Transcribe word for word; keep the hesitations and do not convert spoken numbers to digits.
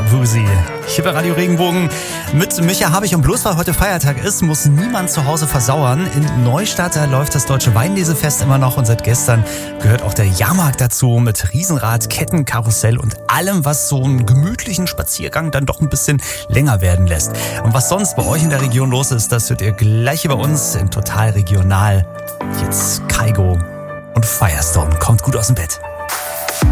Wusi. Hier bei Radio Regenbogen mit Micha Habich, und bloß weil heute Feiertag ist, muss niemand zu Hause versauern. In Neustadt, da läuft das Deutsche Weinlesefest immer noch, und seit gestern gehört auch der Jahrmarkt dazu mit Riesenrad, Ketten, Karussell und allem, was so einen gemütlichen Spaziergang dann doch ein bisschen länger werden lässt. Und was sonst bei euch in der Region los ist, das hört ihr gleich hier bei uns in Total Regional. Jetzt Kaigo und Firestorm. Kommt gut aus dem Bett.